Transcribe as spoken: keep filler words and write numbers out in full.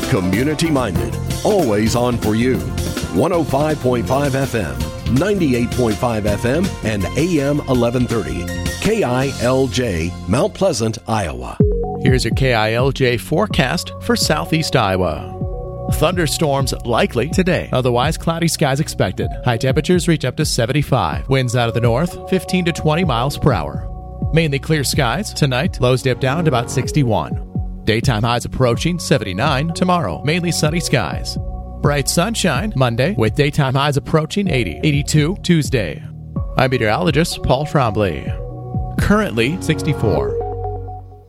Community-minded, always on for you. one oh five point five F M, ninety-eight point five F M, and A M eleven thirty. K I L J, Mount Pleasant, Iowa. Here's your K I L J forecast for southeast Iowa. Thunderstorms likely today. Otherwise, cloudy skies expected. High temperatures reach up to seventy-five. Winds out of the north, fifteen to twenty miles per hour. Mainly clear skies. Tonight, lows dip down to about sixty-one. Daytime highs approaching seventy-nine. Tomorrow, mainly sunny skies. Bright sunshine Monday, with daytime highs approaching eighty. eighty-two Tuesday. I'm meteorologist Paul Trombley. Currently sixty-four.